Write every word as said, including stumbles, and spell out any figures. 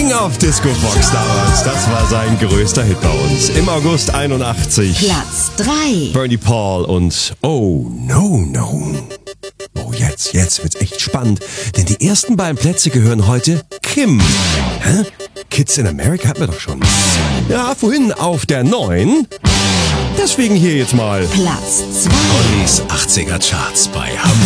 King of Disco Fox damals. Das war sein größter Hit bei uns. Im August einundachtzig. Platz drei. Bernie Paul und Oh No No. Oh, jetzt, jetzt wird's echt spannend, denn die ersten beiden Plätze gehören heute Kim. Hä? Kids in America hatten wir doch schon. Ja, vorhin auf der neun. Deswegen hier jetzt mal Platz zwei. Ollis achtziger Charts bei Hamburg.